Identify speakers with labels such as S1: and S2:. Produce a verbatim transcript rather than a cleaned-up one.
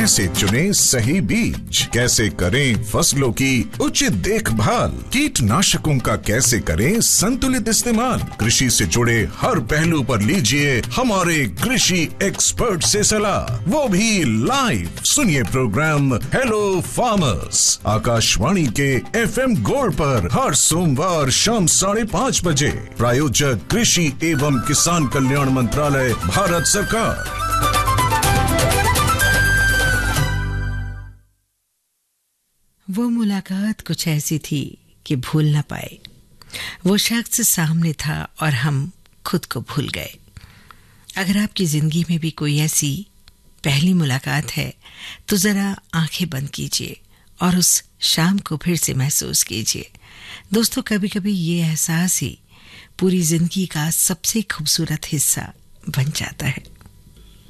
S1: कैसे चुनें सही बीज, कैसे करें फसलों की उचित देखभाल, कीटनाशकों का कैसे करें संतुलित इस्तेमाल। कृषि से जुड़े हर पहलू पर लीजिए हमारे कृषि एक्सपर्ट से सलाह, वो भी लाइव। सुनिए प्रोग्राम हेलो फार्मर्स आकाशवाणी के एफ एम गोल्ड पर हर सोमवार शाम साढ़े पाँच बजे। प्रायोजक कृषि एवं किसान कल्याण मंत्रालय, भारत सरकार।
S2: वो मुलाकात कुछ ऐसी थी कि भूल न पाए। वो शख्स सामने था और हम खुद को भूल गए। अगर आपकी जिंदगी में भी कोई ऐसी पहली मुलाकात है तो जरा आंखें बंद कीजिए और उस शाम को फिर से महसूस कीजिए। दोस्तों, कभी कभी ये एहसास ही पूरी जिंदगी का सबसे खूबसूरत हिस्सा बन जाता है।